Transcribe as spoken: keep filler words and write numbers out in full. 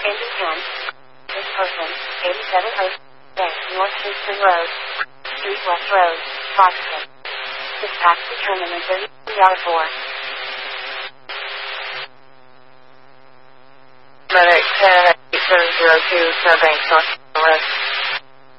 Engine ten. This person, eighty-seven Oak Bay, North Houston Road, Street West Road, Boston. Dispatch determined in thirty-three hour four. Medic ten eight seven zero two, Fairbanks, North West.